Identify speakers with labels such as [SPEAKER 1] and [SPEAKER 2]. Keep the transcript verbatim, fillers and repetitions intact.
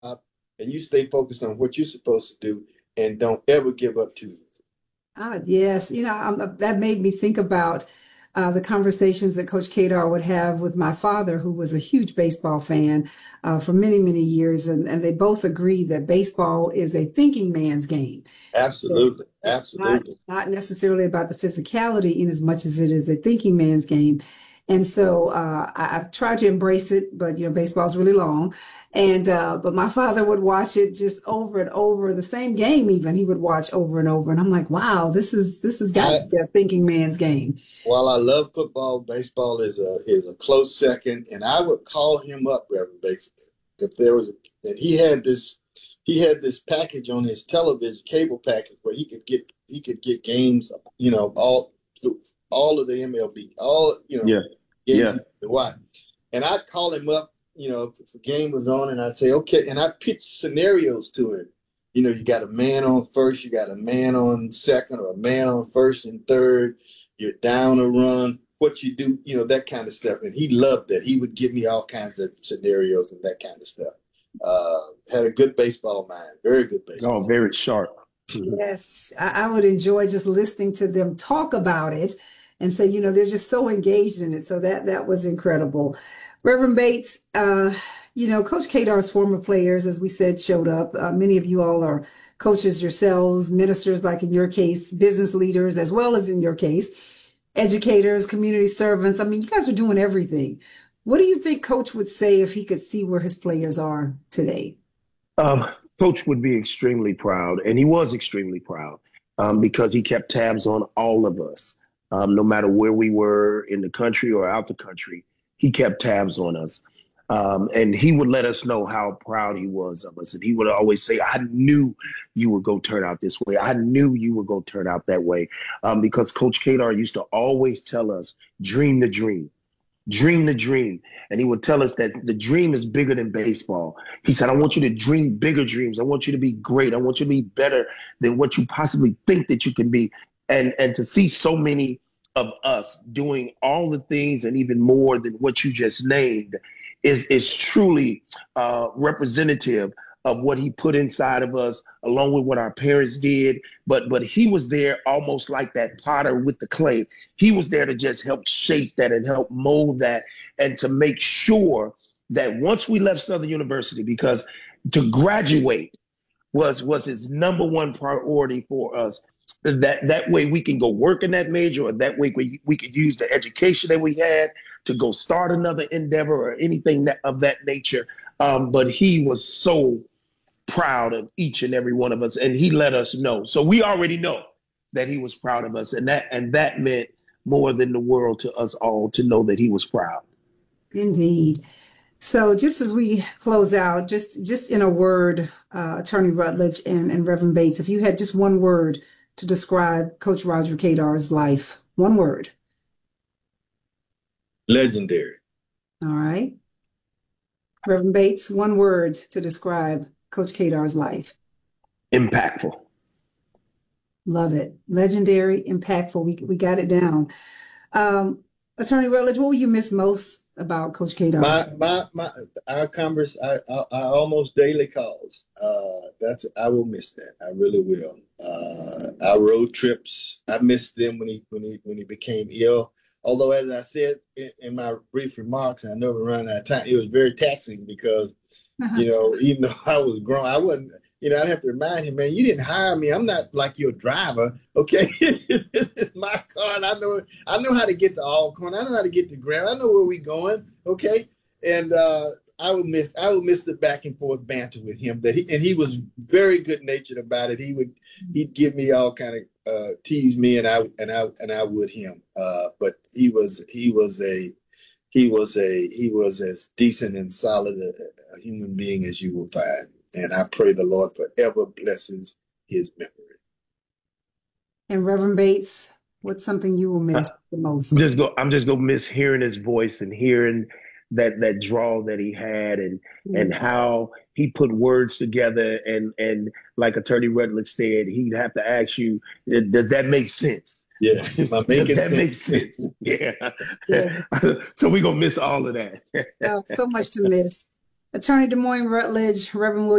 [SPEAKER 1] and you stay focused on what you're supposed to do and don't ever give up too easy.
[SPEAKER 2] Ah, yes. You know, um, that made me think about uh, the conversations that Coach Kadar would have with my father, who was a huge baseball fan uh, for many, many years. And, and they both agreed that baseball is a thinking man's game. That
[SPEAKER 1] Absolutely.
[SPEAKER 2] it's not,
[SPEAKER 1] Absolutely.
[SPEAKER 2] not necessarily about the physicality in as much as it is a thinking man's game. And so uh, I, I've tried to embrace it, but you know, baseball's really long. And uh, but my father would watch it just over and over, the same game even he would watch over and over. And I'm like, wow, this is this has got to
[SPEAKER 1] I
[SPEAKER 2] be a thinking man's game.
[SPEAKER 1] While I love football, baseball is a is a close second, and I would call him up, Reverend Bates, if there was, a, and he had this he had this package on his television cable package where he could get he could get games, you know, all all of the M L B, all you know
[SPEAKER 3] Yeah.
[SPEAKER 1] games
[SPEAKER 3] Yeah.
[SPEAKER 1] he could watch, and I'd call him up, you know, if the game was on, and I'd say, okay, and I pitch scenarios to him. You know, you got a man on first, you got a man on second, or a man on first and third. You're down a run, what you do, you know, that kind of stuff. And he loved that. He would give me all kinds of scenarios and that kind of stuff. Uh, had a good baseball mind, very good
[SPEAKER 3] Oh,
[SPEAKER 1] baseball.
[SPEAKER 3] very sharp. Mhm.
[SPEAKER 2] Yes, I, I would enjoy just listening to them talk about it and say, you know, they're just so engaged in it. So that that was incredible. Reverend Bates, uh, you know, Coach Kadar's former players, as we said, showed up. Uh, many of you all are coaches yourselves, ministers, like in your case, business leaders, as well as in your case, educators, community servants. I mean, you guys are doing everything. What do you think Coach would say if he could see where his players are today?
[SPEAKER 3] Um, Coach would be extremely proud, and he was extremely proud um, because he kept tabs on all of us, um, no matter where we were in the country or out the country. He kept tabs on us, um, and he would let us know how proud he was of us. And he would always say, "I knew you were going to turn out this way. I knew you were going to turn out that way," um, because Coach Kadar used to always tell us, "Dream the dream." Dream the dream. And he would tell us that the dream is bigger than baseball. He said, I want you to dream bigger dreams. I want you to be great. I want you to be better than what you possibly think that you can be. And and to see so many of us doing all the things and even more than what you just named is is truly uh, representative of what he put inside of us, along with what our parents did. But but he was there almost like that potter with the clay. He was there to just help shape that and help mold that and to make sure that once we left Southern University, because to graduate was was his number one priority for us. That that way we can go work in that major, or that way we, we could use the education that we had to go start another endeavor or anything that, of that nature. Um, but he was so proud of each and every one of us, and he let us know. So we already know that he was proud of us, and that and that meant more than the world to us all to know that he was proud.
[SPEAKER 2] Indeed. So just as we close out, just just in a word, uh, Attorney Rutledge and, and Reverend Bates, if you had just one word to describe Coach Roger Kadar's life, one word.
[SPEAKER 1] Legendary.
[SPEAKER 2] All right. Reverend Bates, one word to describe Coach Kadar's life.
[SPEAKER 3] Impactful.
[SPEAKER 2] Love it. Legendary, impactful. We we got it down. Um, Attorney Rutledge, what will you miss most about Coach Kadar?
[SPEAKER 1] My my my our converse our, our, our almost daily calls. Uh, that's I will miss that. I really will. Uh, our road trips. I missed them when he when he when he became ill. Although, as I said in, in my brief remarks, I know we're running out of time. It was very taxing because, you know, even though I was grown, I wasn't. You know, I'd have to remind him, man, you didn't hire me. I'm not like your driver, okay? It's my car, and I know I know how to get to Alcorn. I know how to get to Graham. I know where we're going, okay? And uh, I would miss I would miss the back and forth banter with him. That he and he was very good natured about it. He would he'd give me all kind of uh, tease me, and I and I and I would him. Uh, but he was he was a he was a he was as decent and solid a, a human being as you will find. And I pray the Lord forever blesses his memory.
[SPEAKER 2] And Reverend Bates, what's something you will miss the
[SPEAKER 3] I'm
[SPEAKER 2] most?
[SPEAKER 3] just go. I'm just gonna miss hearing his voice and hearing that that drawl that he had, and and
[SPEAKER 2] Mm.
[SPEAKER 3] how he put words together, and and like Attorney Rutledge said, he'd have to ask you, does that make sense?
[SPEAKER 1] Yeah, my
[SPEAKER 3] Does
[SPEAKER 1] making
[SPEAKER 3] that make
[SPEAKER 1] sense.
[SPEAKER 3] sense? Yeah.
[SPEAKER 2] Yeah,
[SPEAKER 3] So we're gonna miss all of that.
[SPEAKER 2] uh, so much to miss. Attorney Des Moines Rutledge, Reverend William